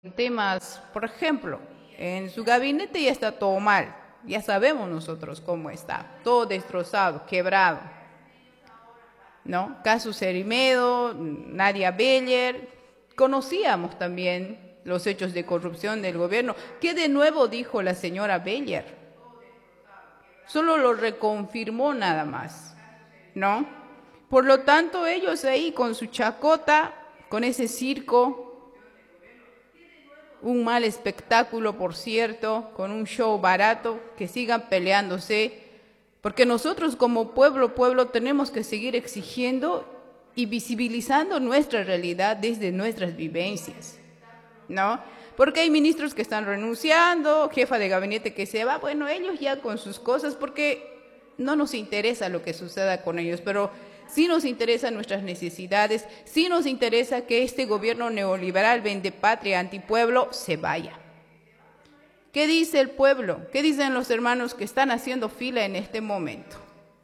temas, por ejemplo, en su gabinete ya está todo mal, ya sabemos nosotros cómo está, todo destrozado, quebrado, ¿no? Caso Cerimedo, Nadia Beller, conocíamos también los hechos de corrupción del gobierno. ¿Qué de nuevo dijo la señora Beller? Solo lo reconfirmó nada más, ¿no? Por lo tanto, ellos ahí con su chacota, con ese circo, un mal espectáculo, por cierto, con un show barato, que sigan peleándose, porque nosotros como pueblo tenemos que seguir exigiendo y visibilizando nuestra realidad desde nuestras vivencias, ¿no? Porque hay ministros que están renunciando, jefa de gabinete que se va, bueno, ellos ya con sus cosas, porque no nos interesa lo que suceda con ellos, pero sí nos interesan nuestras necesidades, sí nos interesa que este gobierno neoliberal vendepatria antipueblo se vaya. ¿Qué dice el pueblo? ¿Qué dicen los hermanos que están haciendo fila en este momento?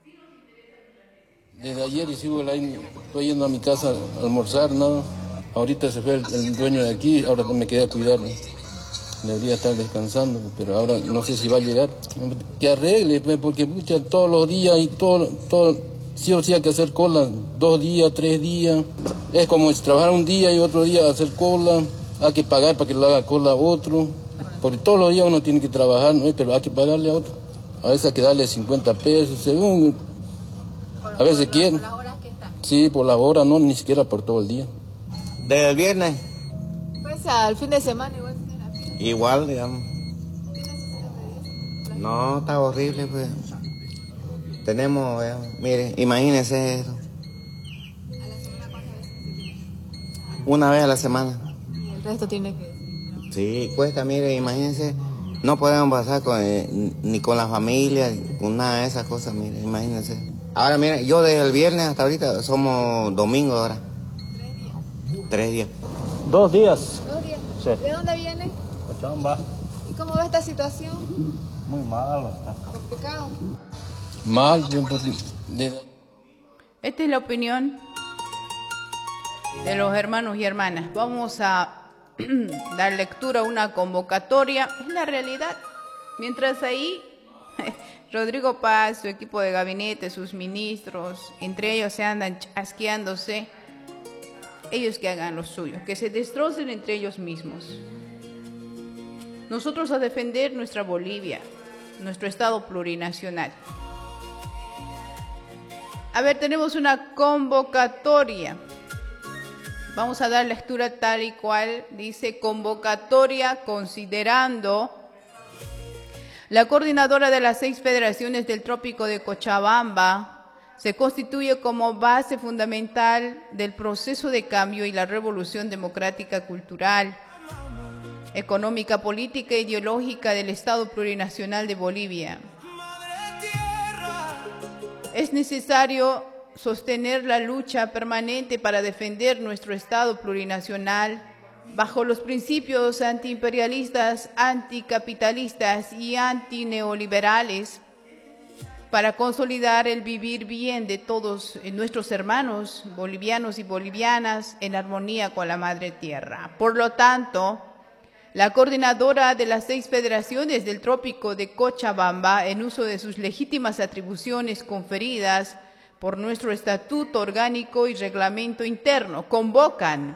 Desde ayer estoy yendo a mi casa a almorzar, ¿no? Ahorita se fue el dueño de aquí, ahora me quedé a cuidar. Debería estar descansando, pero ahora no sé si va a llegar. Que arregle, porque pucha, todos los días y todo, sí o sí hay que hacer cola, 2 días, 3 días. Es como trabajar un día y otro día hacer cola, hay que pagar para que lo haga cola a otro. Porque todos los días uno tiene que trabajar, ¿no? Pero hay que pagarle a otro. A veces hay que darle 50 pesos, según. A veces quieren. ¿Por las horas que está? Sí, por las horas, no, ni siquiera por todo el día. ¿Desde el viernes? Pues al fin de semana igual. Igual, digamos. No, está horrible, pues. Tenemos, mire, imagínese eso. Una vez a la semana. Y el resto tiene que... Sí, cuesta, mire, imagínense. No podemos pasar ni con la familia, con nada de esas cosas, mire, imagínense. Ahora, mire, yo desde el viernes hasta ahorita somos domingo ahora. 3 días. 2 días. 2 días. Sí. ¿De dónde viene? Cochabamba. ¿Y cómo va esta situación? Muy malo está. Complicado. Mal, Esta es la opinión de los hermanos y hermanas. Vamos a dar lectura a una convocatoria. Es la realidad. Mientras ahí, Rodrigo Paz, su equipo de gabinete, sus ministros, entre ellos se andan chasqueándose, ellos que hagan lo suyo, que se destrocen entre ellos mismos. Nosotros a defender nuestra Bolivia, nuestro Estado plurinacional. A ver, tenemos una convocatoria. Vamos a dar lectura tal y cual dice: convocatoria considerando la coordinadora de las 6 federaciones del Trópico de Cochabamba se constituye como base fundamental del proceso de cambio y la revolución democrática, cultural, económica, política e ideológica del Estado plurinacional de Bolivia. Es necesario sostener la lucha permanente para defender nuestro Estado plurinacional bajo los principios antiimperialistas, anticapitalistas y antineoliberales, para consolidar el vivir bien de todos nuestros hermanos bolivianos y bolivianas en armonía con la Madre Tierra. Por lo tanto, la coordinadora de las 6 federaciones del Trópico de Cochabamba, en uso de sus legítimas atribuciones conferidas por nuestro Estatuto Orgánico y Reglamento Interno, convocan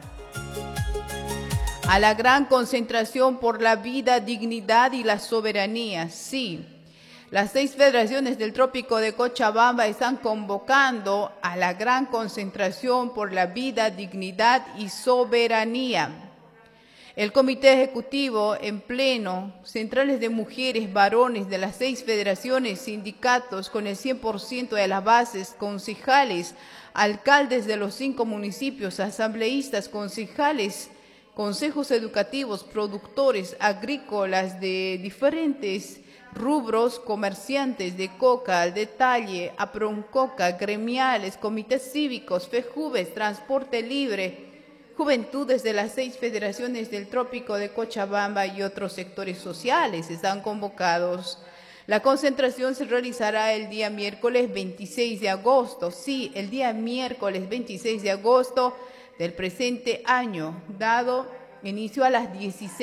a la gran concentración por la vida, dignidad y la soberanía. Sí, las 6 federaciones del Trópico de Cochabamba están convocando a la gran concentración por la vida, dignidad y soberanía. El Comité Ejecutivo en pleno, centrales de mujeres, varones de las 6 federaciones, sindicatos con el 100% de las bases, concejales, alcaldes de los 5 municipios, asambleístas, concejales, consejos educativos, productores agrícolas de diferentes rubros, comerciantes de coca, al detalle, aproncoca, gremiales, comités cívicos, FEJUVES, transporte libre, juventudes de las 6 federaciones del Trópico de Cochabamba y otros sectores sociales están convocados. La concentración se realizará el día miércoles 26 de agosto. Sí, el día miércoles 26 de agosto del presente año, dado Inició a las 16.